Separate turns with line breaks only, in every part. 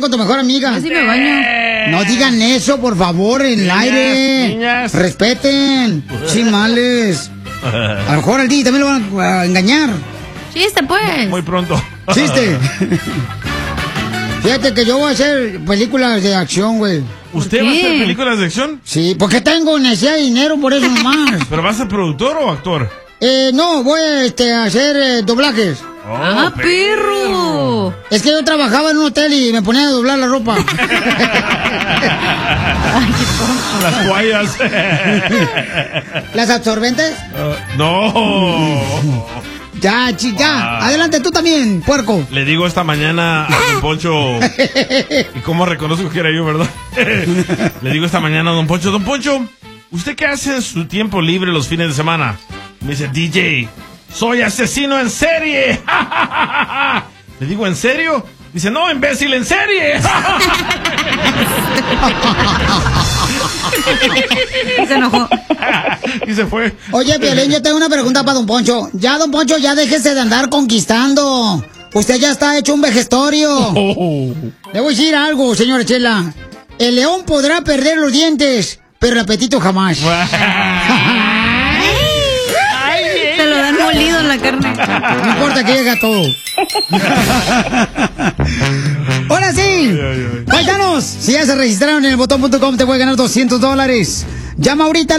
con tu mejor amiga.
Así me baño.
No digan eso, por favor, en el aire.
Niñas.
Respeten. Chimales. A lo mejor al día también lo van a engañar.
Chiste, pues.
Muy pronto.
Chiste. Fíjate que yo voy a hacer películas de acción, güey.
¿Usted va a hacer películas de acción?
Sí, porque tengo necesidad de dinero, por eso nomás.
¿Pero vas a ser productor o actor?
No, voy a hacer doblajes.
¡Ah, perro!
Es que yo trabajaba en un hotel y me ponía a doblar la ropa.
Ay, qué tonto.
Las toallas.
¿Las absorbentes?
No.
Ya, chica. Adelante tú también, puerco.
Le digo esta mañana a Don Poncho. ¿Y cómo reconozco que era yo, verdad? Le digo esta mañana a Don Poncho, ¿usted qué hace en su tiempo libre los fines de semana? Me dice, DJ, soy asesino en serie. Le digo, ¿en serio? Dice, no, imbécil, en serie.
Y se enojó.
Y se fue.
Oye, Piolín, yo tengo una pregunta para Don Poncho. Ya, Don Poncho, ya déjese de andar conquistando. Usted ya está hecho un vejestorio. Le voy a decir algo, señora Chela. El león podrá perder los dientes, pero el apetito jamás.
Te lo dan molido en la carne.
No importa que llegue todo. Ahora sí. Paisanos, si ya se registraron en el botón.com te puede ganar $200. Llama ahorita al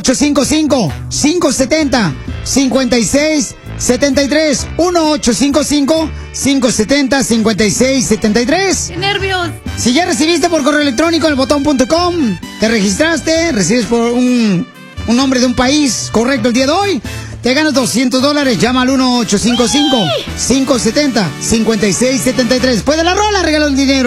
1-855-570-5673. 1-855-570-5673.
¡Qué nervios!
Si ya recibiste por correo electrónico en el botón.com, te registraste, recibes por un nombre de un país correcto el día de hoy, te ganas $200. Llama al 1-855-570-5673. Después de la rola, regala el dinero.